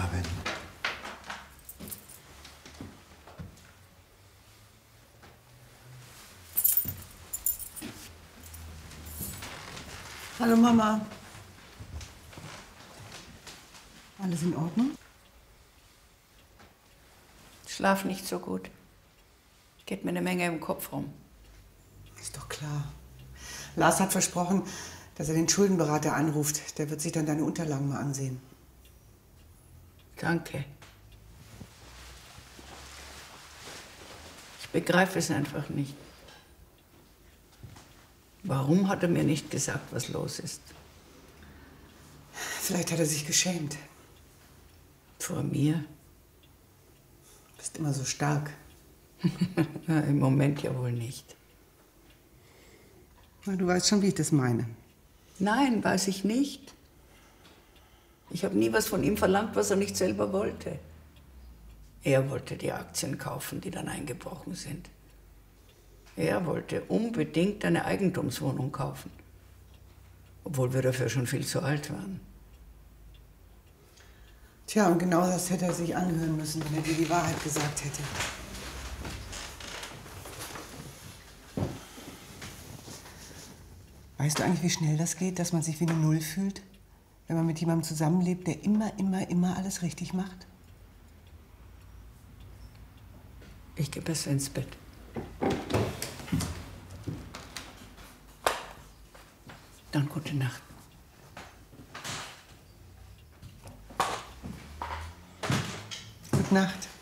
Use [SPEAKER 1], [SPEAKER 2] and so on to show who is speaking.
[SPEAKER 1] Abend.
[SPEAKER 2] Hallo Mama. Alles in Ordnung?
[SPEAKER 3] Schlaf nicht so gut. Geht mir eine Menge im Kopf rum.
[SPEAKER 2] Ist doch klar. Lars hat versprochen, dass er den Schuldenberater anruft. Der wird sich dann deine Unterlagen mal ansehen.
[SPEAKER 3] Danke. Ich begreife es einfach nicht. Warum hat er mir nicht gesagt, was los ist?
[SPEAKER 2] Vielleicht hat er sich geschämt.
[SPEAKER 3] Vor mir?
[SPEAKER 2] Du bist immer so stark.
[SPEAKER 3] Na, im Moment ja wohl nicht.
[SPEAKER 2] Na, du weißt schon, wie ich das meine.
[SPEAKER 3] Nein, weiß ich nicht. Ich habe nie was von ihm verlangt, was er nicht selber wollte. Er wollte die Aktien kaufen, die dann eingebrochen sind. Er wollte unbedingt eine Eigentumswohnung kaufen, obwohl wir dafür schon viel zu alt waren.
[SPEAKER 2] Tja, und genau das hätte er sich anhören müssen, wenn er dir die Wahrheit gesagt hätte. Weißt du eigentlich, wie schnell das geht, dass man sich wie eine Null fühlt, wenn man mit jemandem zusammenlebt, der immer alles richtig macht?
[SPEAKER 3] Ich gehe besser ins Bett. Dann gute Nacht.
[SPEAKER 2] Gute Nacht.